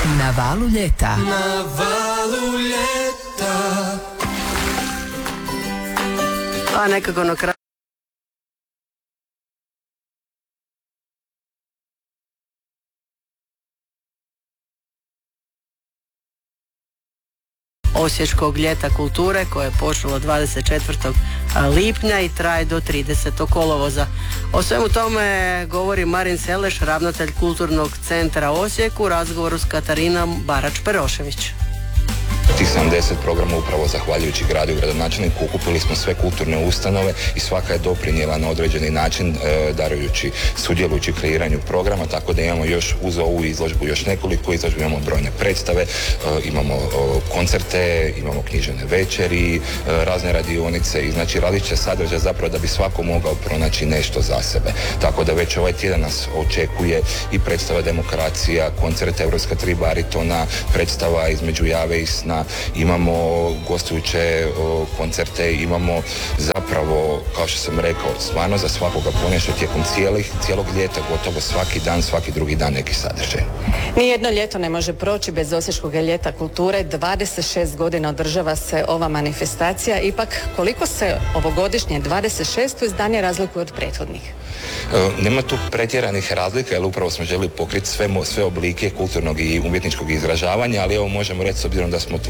Na valu ljeta. Na valu ljeta. A nekako na kraju Osječkog ljeta kulture koje je počelo 24. lipnja i traje do 30. kolovoza. O svemu tome govori Marin Seleš, ravnatelj Kulturnog centra Osijek, u razgovoru s Katarinom Barač-Perošević. Tih 70 programa upravo zahvaljujući gradu i gradonačelniku okupili smo sve kulturne ustanove i svaka je doprinijela na određeni način darujući, sudjelujući u kreiranju programa, tako da imamo još uz ovu izložbu još nekoliko izložbi, imamo brojne predstave, imamo koncerte, imamo književne večeri, razne radionice i znači različite sadržaje zapravo da bi svako mogao pronaći nešto za sebe. Tako da već ovaj tjedan nas očekuje i predstava Demokracija, koncert Europska 3 baritona, predstava Između jave i sna, imamo gostujuće koncerte, imamo zapravo, kao što sam rekao, stvarno za svakoga ponešto tijekom cijelog ljeta, gotovo svaki dan, svaki drugi dan neki sadržaj. Nijedno ljeto ne može proći bez Osječkog ljeta kulture. 26 godina održava se ova manifestacija. Ipak, koliko se ovogodišnje 26. izdanje razlikuje od prethodnih? Nema tu pretjeranih razlika, jer upravo smo želi pokriti sve oblike kulturnog i umjetničkog izražavanja, ali evo možemo reći, s obzirom da smo